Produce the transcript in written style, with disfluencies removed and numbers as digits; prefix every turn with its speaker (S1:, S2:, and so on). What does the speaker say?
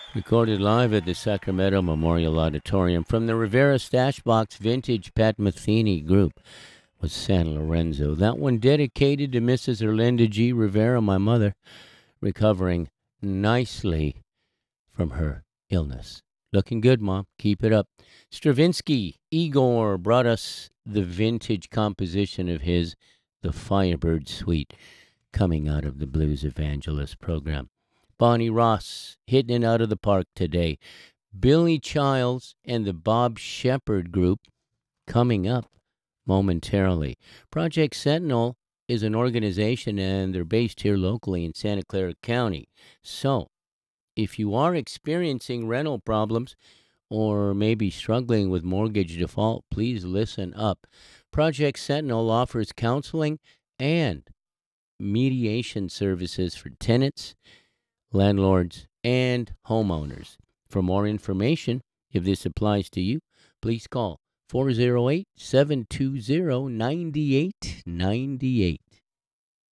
S1: Recorded live at the Sacramento Memorial Auditorium from the Rivera Stashbox Vintage Pat Metheny Group was San Lorenzo. That one dedicated to Mrs. Erlinda G. Rivera, my mother, recovering nicely from her illness. Looking good, Mom. Keep it up. Stravinsky, Igor brought us the vintage composition of his The Firebird Suite, coming out of the Blues Evangelist program. Bonnie Ross hitting it out of the park today. Billy Childs and the Bob Shepard Group coming up momentarily. Project Sentinel is an organization and they're based here locally in Santa Clara County. So, if you are experiencing rental problems or maybe struggling with mortgage default, please listen up. Project Sentinel offers counseling and mediation services for tenants, landlords, and homeowners. For more information, if this applies to you, please call 408-720-9898.